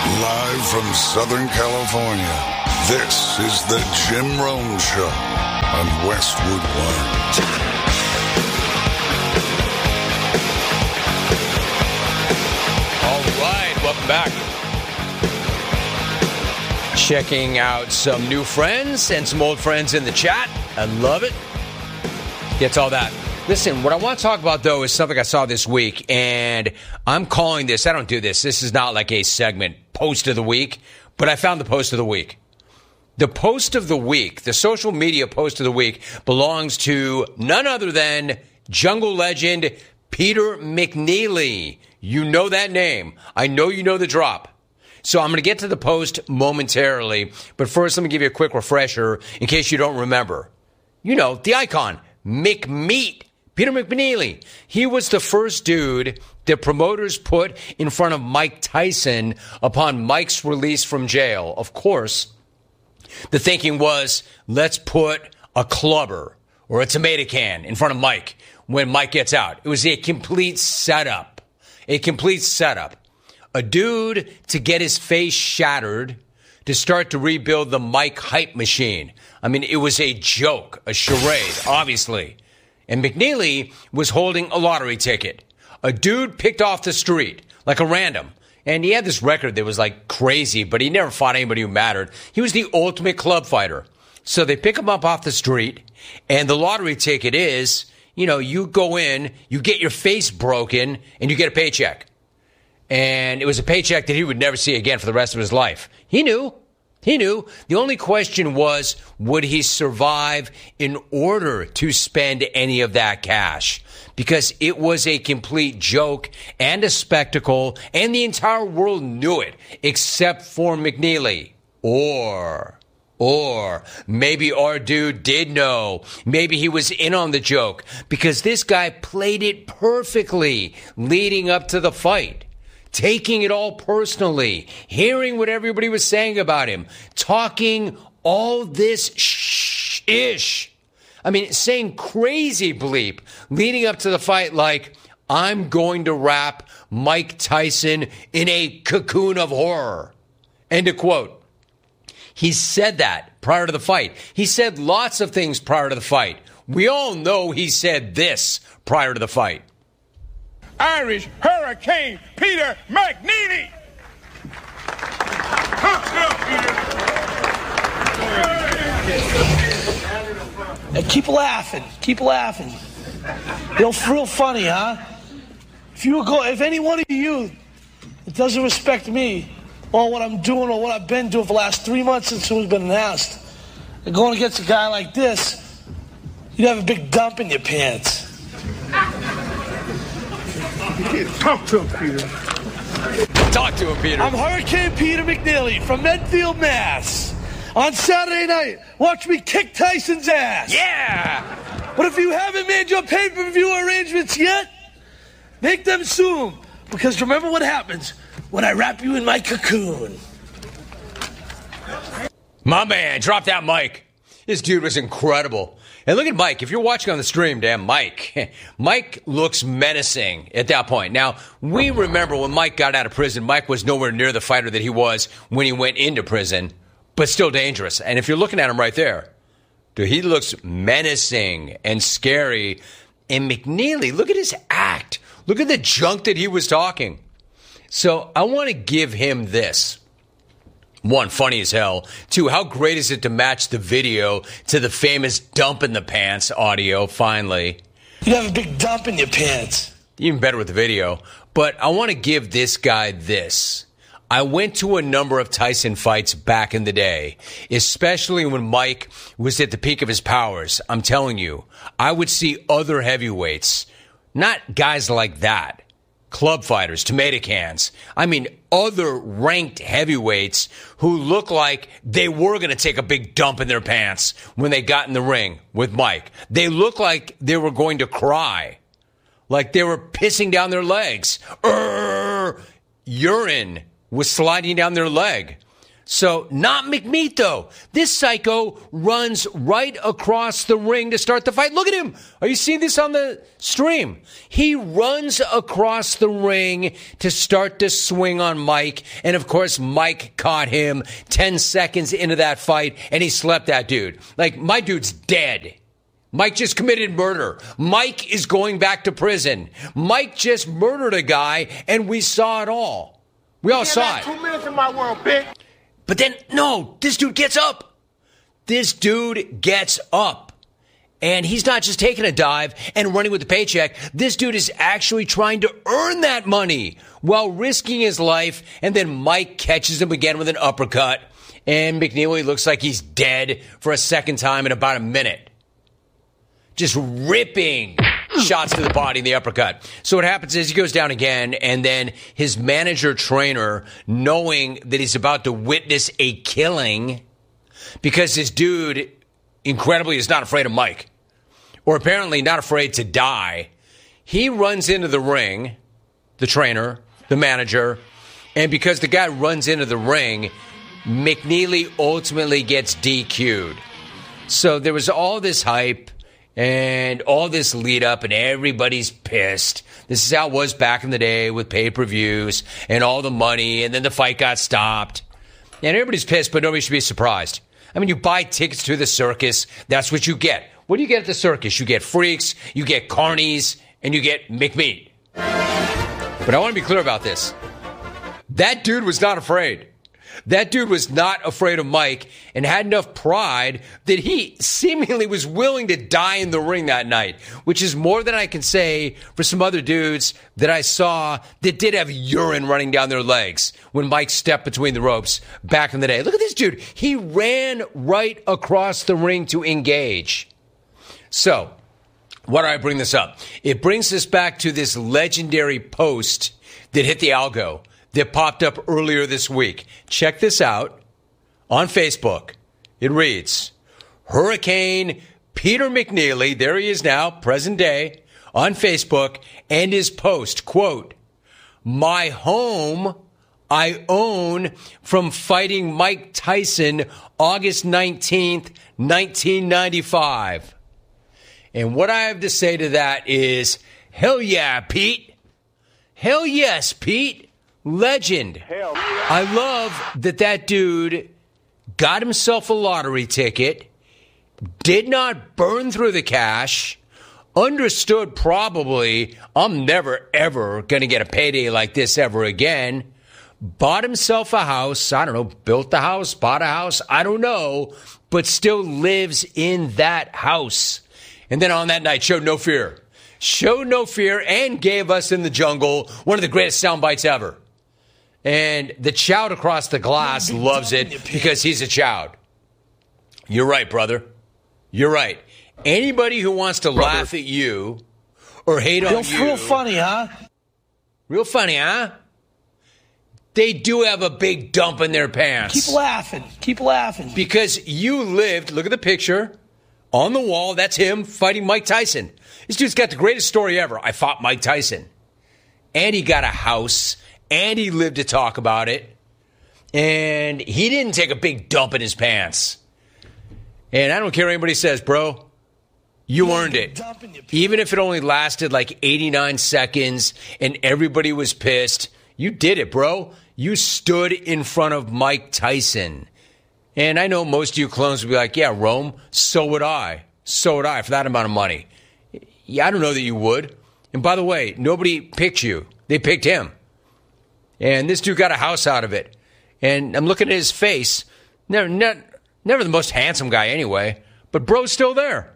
Live from Southern California, this is the Jim Rome Show on Westwood One. All right, welcome back. Checking out some new friends and some old friends in the chat. I love it. Gets all that. Listen, what I want to talk about, though, is something I saw this week, and I'm calling this, I don't do this, this is not like a segment, post of the week, but I found the post of the week. The post of the week, the social media post of the week, belongs to none other than jungle legend Peter McNeely. You know that name. I know you know the drop. So I'm going to get to the post momentarily, but first let me give you a quick refresher in case you don't remember. You know, the icon, McMeat. Peter McNeely, he was the first dude that promoters put in front of Mike Tyson upon Mike's release from jail. Of course, the thinking was, let's put a clubber or a tomato can in front of Mike when Mike gets out. It was a complete setup. A complete setup. A dude to get his face shattered to start to rebuild the Mike hype machine. I mean, it was a joke, a charade, obviously. And McNeely was holding a lottery ticket. A dude picked off the street, like a random. And he had this record that was like crazy, but he never fought anybody who mattered. He was the ultimate club fighter. So they pick him up off the street, and the lottery ticket is, you know, you go in, you get your face broken, and you get a paycheck. And it was a paycheck that he would never see again for the rest of his life. He knew. He knew. The only question was, would he survive in order to spend any of that cash? Because it was a complete joke and a spectacle, and the entire world knew it, except for McNeely. Or maybe our dude did know. Maybe he was in on the joke, because this guy played it perfectly leading up to the fight. Taking it all personally, hearing what everybody was saying about him, talking all this ish. I mean, saying crazy bleep leading up to the fight like, I'm going to wrap Mike Tyson in a cocoon of horror. End of quote. He said that prior to the fight. He said lots of things prior to the fight. We all know he said this prior to the fight. Irish Hurricane Peter McNeely. Keep laughing. Keep laughing. Real funny, huh? If any one of you that doesn't respect me or what I'm doing or what I've been doing for the last 3 months since it was been announced, and going against a guy like this, you'd have a big dump in your pants. Talk to him, Peter. Talk to him, Peter. I'm Hurricane Peter McNeely from Medfield, Mass. On Saturday night, watch me kick Tyson's ass. Yeah! But if you haven't made your pay-per-view arrangements yet, make them soon. Because remember what happens when I wrap you in my cocoon. My man, drop that mic. This dude was incredible. And look at Mike. If you're watching on the stream, damn, Mike looks menacing at that point. Now, we remember when Mike got out of prison, Mike was nowhere near the fighter that he was when he went into prison, but still dangerous. And if you're looking at him right there, dude, he looks menacing and scary. And McNeely, look at his act. Look at the junk that he was talking. So I want to give him this. One, funny as hell. Two, how great is it to match the video to the famous dump in the pants audio, finally. You have a big dump in your pants. Even better with the video. But I want to give this guy this. I went to a number of Tyson fights back in the day, especially when Mike was at the peak of his powers. I'm telling you, I would see other heavyweights, not guys like that. Club fighters, tomato cans. I mean, other ranked heavyweights who look like they were going to take a big dump in their pants when they got in the ring with Mike. They looked like they were going to cry, like they were pissing down their legs. Urgh! Urine was sliding down their leg. So, not McMeat, though. This psycho runs right across the ring to start the fight. Look at him. Are you seeing this on the stream? He runs across the ring to start to swing on Mike. And, of course, Mike caught him 10 seconds into that fight, and he slept that dude. Like, my dude's dead. Mike just committed murder. Mike is going back to prison. Mike just murdered a guy, and we saw it all. We all saw it. 2 minutes in my world, bitch. But then, no, this dude gets up. This dude gets up. And he's not just taking a dive and running with the paycheck. This dude is actually trying to earn that money while risking his life. And then Mike catches him again with an uppercut. And McNeely looks like he's dead for a second time in about a minute. Just ripping shots to the body in the uppercut. So what happens is he goes down again, and then his manager trainer, knowing that he's about to witness a killing, because this dude, incredibly, is not afraid of Mike, or apparently not afraid to die, he runs into the ring, the trainer, the manager, and because the guy runs into the ring, McNeely ultimately gets DQ'd. So there was all this hype and all this lead up, and everybody's pissed. This is how it was back in the day with pay-per-views and all the money, and then the fight got stopped. And everybody's pissed, but nobody should be surprised. I mean, you buy tickets to the circus, that's what you get. What do you get at the circus? You get freaks, you get carnies, and you get McMeat. But I want to be clear about this. That dude was not afraid. That dude was not afraid of Mike and had enough pride that he seemingly was willing to die in the ring that night, which is more than I can say for some other dudes that I saw that did have urine running down their legs when Mike stepped between the ropes back in the day. Look at this dude. He ran right across the ring to engage. So, why do I bring this up? It brings us back to this legendary post that hit the algo that popped up earlier this week. Check this out on Facebook. It reads, Hurricane Peter McNeely, there he is now, present day, on Facebook, and his post, quote, "My home I own from fighting Mike Tyson August 19th, 1995. And what I have to say to that is, hell yeah, Pete. Hell yes, Pete. Legend. Hell yeah. I love that dude got himself a lottery ticket, did not burn through the cash, understood probably, I'm never, ever going to get a payday like this ever again, bought himself a house, I don't know, built the house, bought a house, I don't know, but still lives in that house. And then on that night, showed no fear. Showed no fear and gave us in the jungle one of the greatest sound bites ever. And the Chow across the glass loves it because he's a Chow. You're right, brother. You're right. Anybody who wants to laugh at you or hate on you. Real funny, huh? Real funny, huh? They do have a big dump in their pants. Keep laughing. Keep laughing. Because you lived, look at the picture on the wall. That's him fighting Mike Tyson. This dude's got the greatest story ever. I fought Mike Tyson. And he got a house. And he lived to talk about it. And he didn't take a big dump in his pants. And I don't care what anybody says, bro. You earned it. Even if it only lasted like 89 seconds and everybody was pissed, you did it, bro. You stood in front of Mike Tyson. And I know most of you clones would be like, yeah, Rome, so would I. So would I for that amount of money. Yeah, I don't know that you would. And by the way, nobody picked you. They picked him. And this dude got a house out of it. And I'm looking at his face. Never the most handsome guy anyway. But bro's still there.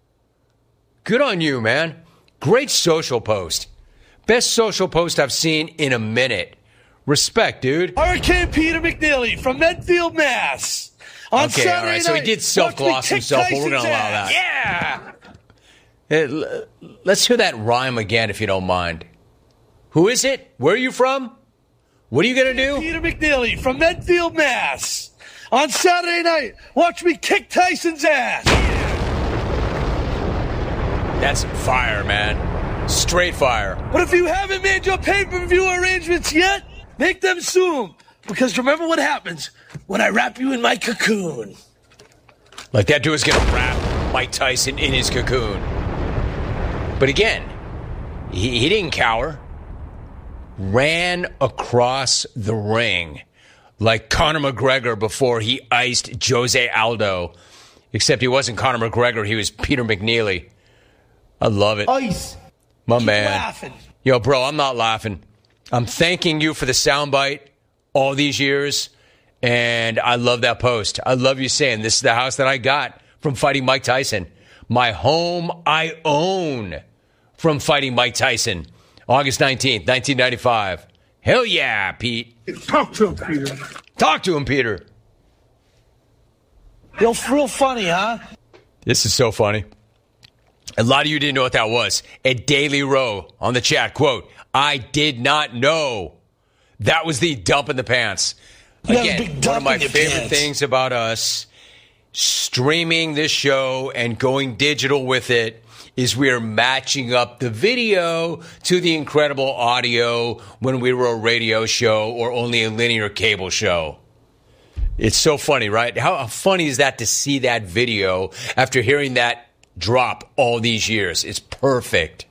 Good on you, man. Great social post. Best social post I've seen in a minute. Respect, dude. Hurricane Peter McNeely from Medfield, Mass. On okay, Saturday all right. So he did self-gloss himself, but we're going to allow that. Yeah! Let's hear that rhyme again, if you don't mind. Who is it? Where are you from? What are you going to do? Peter McNeely from Medfield, Mass. On Saturday night, watch me kick Tyson's ass. That's fire, man. Straight fire. But if you haven't made your pay-per-view arrangements yet, make them soon. Because remember what happens when I wrap you in my cocoon. Like that dude's going to wrap Mike Tyson in his cocoon. But again, he didn't cower. Ran across the ring like Conor McGregor before he iced Jose Aldo. Except he wasn't Conor McGregor, he was Peter McNeely. I love it. Ice. My Keep man. laughing. Yo, bro, I'm not laughing. I'm thanking you for the soundbite all these years, and I love that post. I love you saying this is the house that I got from fighting Mike Tyson. My home I own from fighting Mike Tyson. August 19th, 1995. Hell yeah, Pete. Talk to him, Peter. Talk to him, Peter. Real funny, huh? This is so funny. A lot of you didn't know what that was. At Daily Row on the chat, quote, I did not know. That was the dump in the pants. Again, one of my favorite things about us streaming this show and going digital with it is we are matching up the video to the incredible audio when we were a radio show or only a linear cable show. It's so funny, right? How funny is that to see that video after hearing that drop all these years? It's perfect.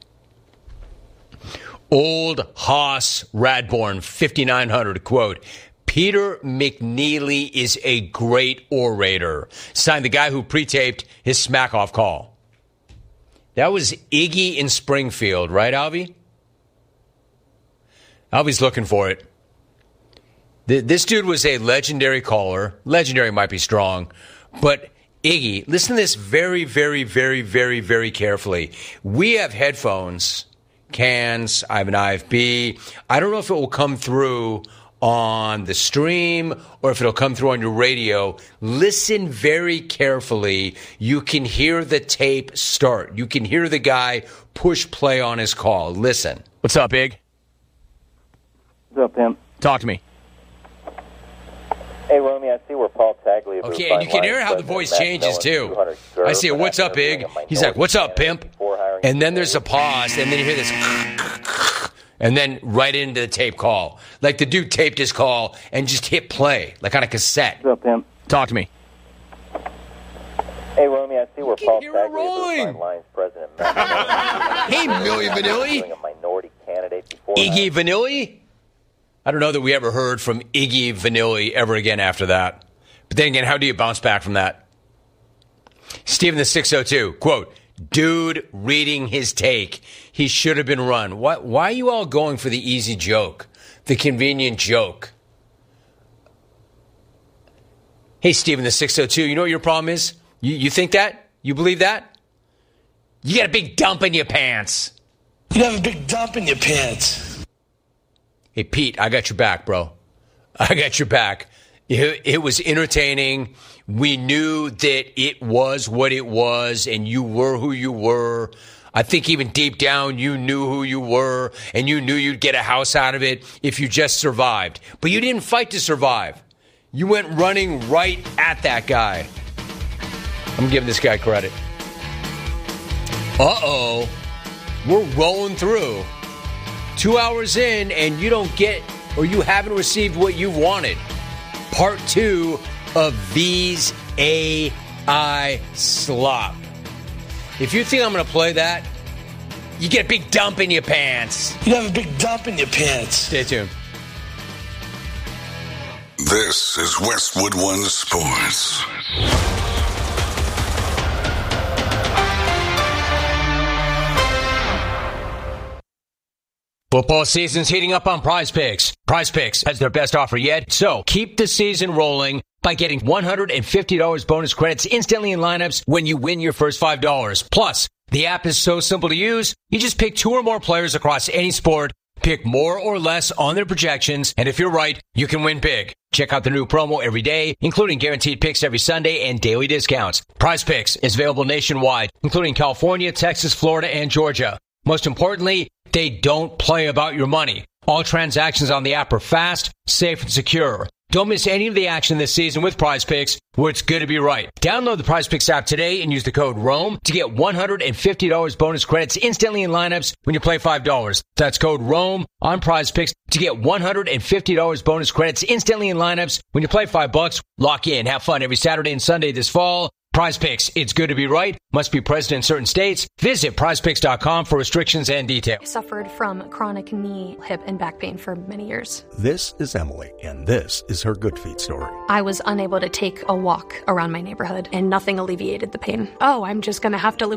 Old Haas Radborn, 5900, quote, Peter McNeely is a great orator. Signed the guy who pre-taped his smack-off call. That was Iggy in Springfield, right, Alvy? Alvy's looking for it. This dude was a legendary caller. Legendary might be strong. But Iggy, listen to this very, very, very, very, very carefully. We have headphones, cans, I have an IFB. I don't know if it will come through on the stream or if it'll come through on your radio. Listen very carefully. You can hear the tape start. You can hear the guy push play on his call. Listen. What's up, Ig? What's up, Pimp? Talk to me. Hey, Romy, I see where Paul Tagliabue... Okay, and you can hear how the voice changes, too. I see it. What's up, Ig? He's like, what's up, Pimp? And then there's a pause, and then you hear this... And then right into the tape call. Like the dude taped his call and just hit play, like on a cassette. What's up, Pimp? Talk to me. Hey, Romy, I see where Paul Tagliabue, Lions president... Hey, Millie Vanilli. ...a minority candidate before... Iggy Vanilli? I don't know that we ever heard from Iggy Vanilli ever again after that. But then again, how do you bounce back from that? Steven the 602, quote, dude reading his take. He should have been run. Why are you all going for the easy joke? The convenient joke? Hey, Steven the 602, you know what your problem is? You think that? You believe that? You got a big dump in your pants. You have a big dump in your pants. Hey, Pete, I got your back, bro. I got your back. It was entertaining. We knew that it was what it was, and you were who you were. I think even deep down, you knew who you were, and you knew you'd get a house out of it if you just survived. But you didn't fight to survive. You went running right at that guy. I'm giving this guy credit. Uh-oh. We're rolling through. 2 hours in, and you don't get, or you haven't received what you wanted. Part 2 of V's AI slop. If you think I'm going to play that, you get a big dump in your pants. You have a big dump in your pants. Stay tuned. This is Westwood One Sports. Football season's heating up on Prize Picks. Prize Picks has their best offer yet, so keep the season rolling by getting $150 bonus credits instantly in lineups when you win your first $5. Plus, the app is so simple to use, you just pick 2 or more players across any sport, pick more or less on their projections, and if you're right, you can win big. Check out the new promo every day, including guaranteed picks every Sunday and daily discounts. Prize Picks is available nationwide, including California, Texas, Florida, and Georgia. Most importantly, they don't play about your money. All transactions on the app are fast, safe, and secure. Don't miss any of the action this season with Prize Picks, where it's good to be right. Download the Prize Picks app today and use the code ROAM to get $150 bonus credits instantly in lineups when you play $5. That's code ROAM on Prize Picks to get $150 bonus credits instantly in lineups when you play $5. Lock in. Have fun every Saturday and Sunday this fall. Prize Picks. It's good to be right. Must be present in certain states. Visit prizepicks.com for restrictions and details. I suffered from chronic knee, hip, and back pain for many years. This is Emily, and this is her Good Feet story. I was unable to take a walk around my neighborhood, and nothing alleviated the pain. Oh, I'm just going to have to